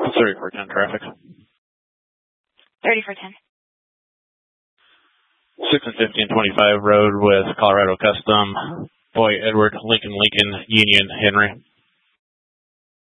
30 for 10 traffic. 30 for 10. 6 and 1525 road with Colorado Custom. Boy, Edward, Lincoln, Union, Henry.